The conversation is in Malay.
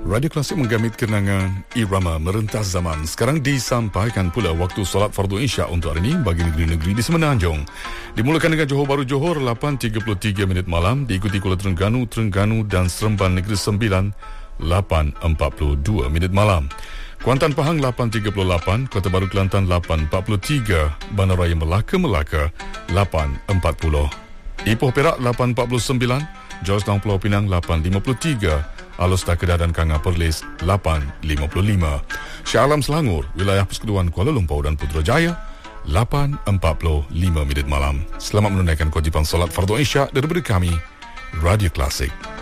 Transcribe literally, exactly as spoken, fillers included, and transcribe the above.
Radio Klasik menggamit kenangan irama merentas zaman. Sekarang disampaikan pula waktu solat fardu Isya untuk hari ini bagi negeri-negeri di Semenanjung. Dimulakan dengan Johor Bahru Johor lapan tiga puluh tiga minit malam, diikuti Kuala Terengganu, Terengganu dan Seremban Negeri Sembilan lapan empat puluh dua minit malam. Kuantan Pahang lapan tiga puluh lapan, Kota Baru Kelantan lapan empat puluh tiga, Bandaraya Melaka Melaka lapan empat puluh. Ipoh Perak lapan empat puluh sembilan, Georgetown Pulau Pinang lapan lima puluh tiga, Alor Kedah dan Kanga Perlis lapan lima puluh lima. Shah Alam Selangor, wilayah Persekutuan Kuala Lumpur dan Putrajaya lapan empat puluh lima minit malam. Selamat menunaikan kewajipan solat fardu Isya daripada kami, Radio Klasik.